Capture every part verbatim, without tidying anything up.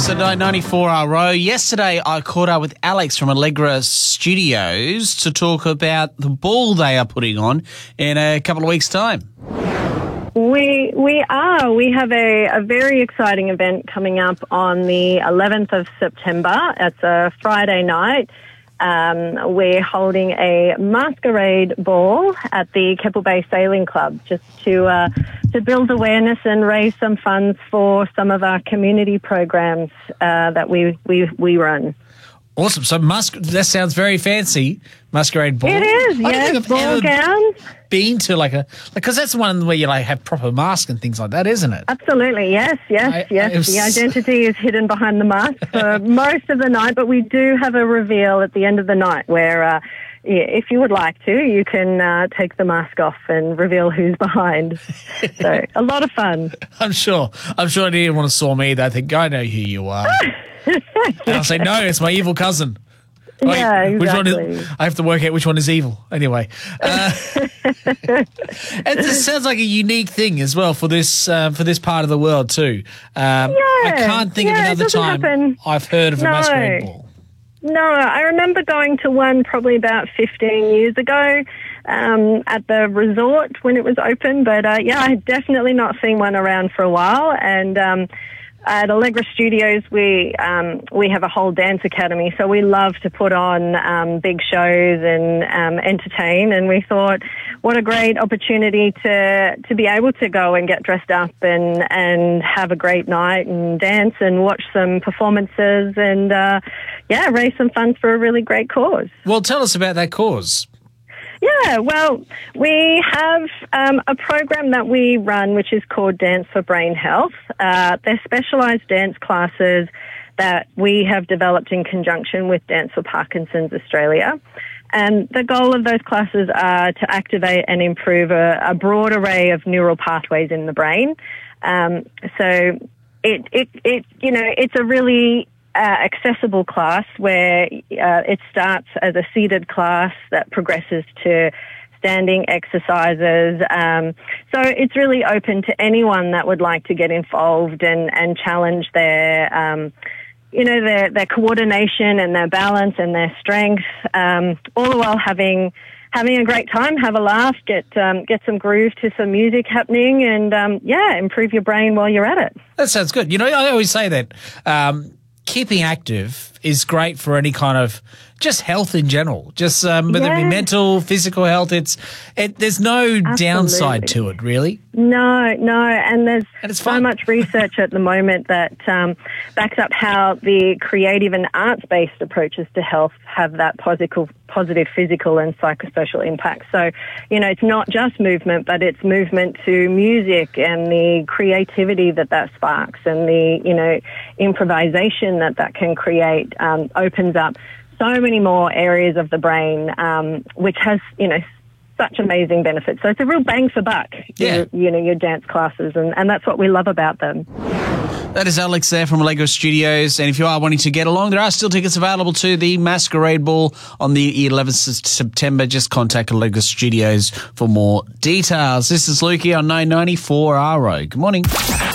Breakfast at nine ninety-four R O. Yesterday, I caught up with Alex from Allegra Studios to talk about the ball they are putting on in a couple of weeks' time. We we are. We have a, a very exciting event coming up on the eleventh of September. It's a Friday night. Um, we're holding a masquerade ball at the Keppel Bay Sailing Club just to uh, to build awareness and raise some funds for some of our community programs uh, that we, we we run. Awesome. So masque- that sounds very fancy. Masquerade ball. It is, I yes. don't think I've Ball ever gowns. been to like a because that's the one where you like have proper masks and things like that, isn't it? Absolutely, yes, yes, I- yes. I was- The identity is hidden behind the mask for most of the night, but we do have a reveal at the end of the night where, uh, yeah, if you would like to, you can uh, take the mask off and reveal who's behind. So a lot of fun. I'm sure. I'm sure anyone want to saw me. They think I know who you are. And I'll say no, it's my evil cousin. Wait, Yeah, which one exactly. is, I have to work out which one is evil. Anyway, uh, it just sounds like a unique thing as well for this uh, for this part of the world too. Um, I can't think yeah, of it another doesn't time happen. I've heard of a No. masquerade ball. No, I remember going to one probably about fifteen years ago um, at the resort when it was open. But, uh, yeah, I had definitely not seen one around for a while. And um, at Allegra Studios, we um, we have a whole dance academy. So we love to put on um, big shows and um, entertain. And we thought, what a great opportunity to to be able to go and get dressed up and, and have a great night and dance and watch some performances and, uh, yeah, raise some funds for a really great cause. Well, tell us about that cause. Yeah, well, we have um, a program that we run which is called Dance for Brain Health. Uh, they're specialised dance classes that we have developed in conjunction with Dance for Parkinson's Australia. And the goal of those classes are to activate and improve a, a broad array of neural pathways in the brain. Um, so it, it, it, you know, it's a really Uh, accessible class where uh, it starts as a seated class that progresses to standing exercises. Um, so it's really open to anyone that would like to get involved and, and challenge their, um, you know, their, their coordination and their balance and their strength, um, all the while having having a great time, have a laugh, get um, get some groove to some music happening and, um, yeah, improve your brain while you're at it. That sounds good. You know, I always say that um, keeping active is great for any kind of just health in general, just um, whether it be Yeah. mental, physical health. It's it, there's no downside to it, really. No, no, and there's And it's so fun. much research at the moment that um, backs up how the creative and arts-based approaches to health have that positive, positive physical and psychosocial impact. So, you know, it's not just movement, but it's movement to music and the creativity that that sparks and the, you know, improvisation that that can create um, opens up so many more areas of the brain, um, which has, you know, such amazing benefits. So it's a real bang for buck, Yeah. your, you know, your dance classes, and, and that's what we love about them. That is Alex there from Allegra Studios. And if you are wanting to get along, there are still tickets available to the Masquerade Ball on the eleventh of September. Just contact Allegra Studios for more details. This is Lukey on nine ninety-four R O. Good morning.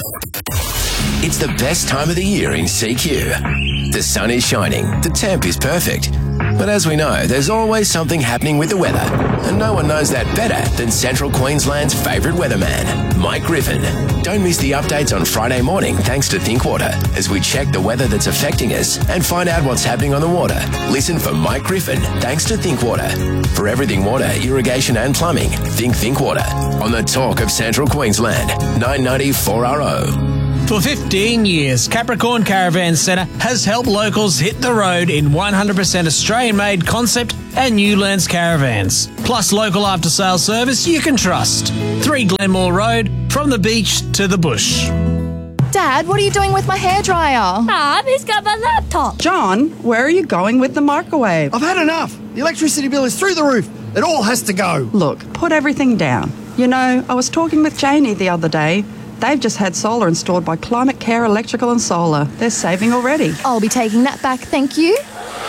It's the best time of the year in C Q. The sun is shining, the temp is perfect. But as we know, there's always something happening with the weather. And no one knows that better than Central Queensland's favourite weatherman, Mike Griffin. Don't miss the updates on Friday morning thanks to Thinkwater as we check the weather that's affecting us and find out what's happening on the water. Listen for Mike Griffin thanks to Thinkwater. For everything water, irrigation and plumbing, think Thinkwater. On the talk of Central Queensland, nine ninety-four R O. For fifteen years, Capricorn Caravan Centre has helped locals hit the road in one hundred percent Australian-made concept and Newlands caravans. Plus local after-sales service you can trust. three Glenmore Road, from the beach to the bush. Dad, what are you doing with my hairdryer? Mum, he's got my laptop. John, where are you going with the microwave? I've had enough. The electricity bill is through the roof. It all has to go. Look, put everything down. You know, I was talking with Janie the other day. They've just had solar installed by Climate Care Electrical and Solar. They're saving already. I'll be taking that back, thank you.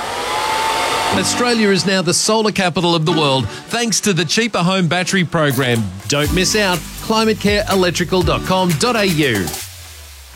Australia is now the solar capital of the world thanks to the Cheaper Home Battery program. Don't miss out. climate care electrical dot com dot a u.